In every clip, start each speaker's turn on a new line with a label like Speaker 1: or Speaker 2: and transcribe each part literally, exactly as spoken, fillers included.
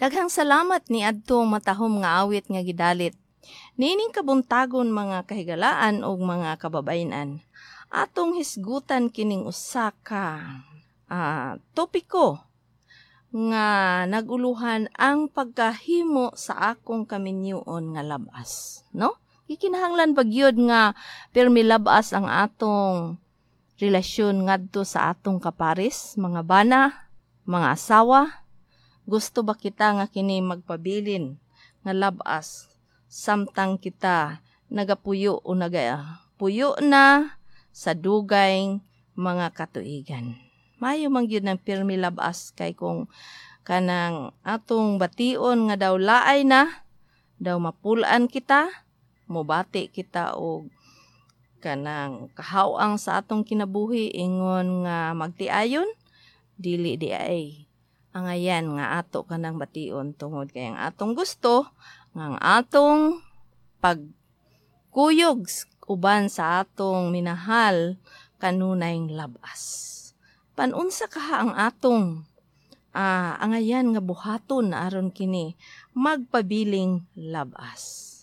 Speaker 1: Daghang salamat ni adtong matahom nga awit nga gidalit. Nining kabuntagon mga kahigalaan o mga kababayan. Atong hisgutan kining usa ka ah, topiko nga naguluhan ang pagkahimo sa akong kaminyoon nga labas, no? Gikinahanglan bagyod nga permi labas ang atong relasyon ngadto sa atong kapares, mga bana, mga asawa. Gusto ba kita nga kini magpabilin nga labas samtang kita nagapuyo o nagapuyo na sa dugay mga katuigan. Mayo man gyud ng pirmi labas kay kung kanang atong bation nga daw laay na, daw mapulaan kita, mobati kita og kanang kahawang sa atong kinabuhi ingon nga magtiayon, dili di ay. Ang ayan nga ato kanang bation tungod kay ang atong gusto nga ang atong pagkuyog uban sa atong minahal kanunayng labas. Panunsa kaha ang atong ah, ang ayan nga buhaton na aron kini magpabiling labas.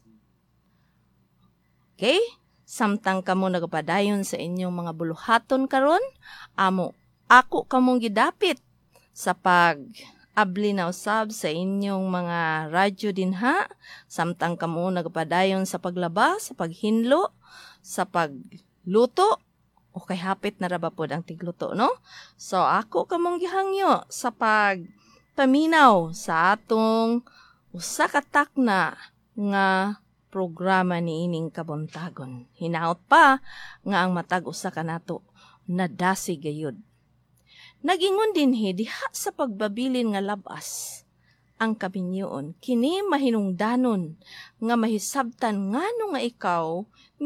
Speaker 1: Okay? Samtang kamo nagapadayon sa inyong mga buluhaton karon, amo ako kamong gidapit sa pag abli na usab sa inyong mga radyo dinha, samtang kamo nagapadayon sa paglaba, sa paghinlo, sa pagluto, o kay hapit na raba pod ang tigluto, no? So ako kamong gihangyo sa pagpaminaw sa atong usa ka takna nga programa niining kabuntagon. Hinaot pa nga ang matag usa ka nato nadasi gayud. Nagingon dinhi diha sa pagbabilin nga labas ang kaminyoon kini mahinungdanon nga mahisabtan ngano nga ikaw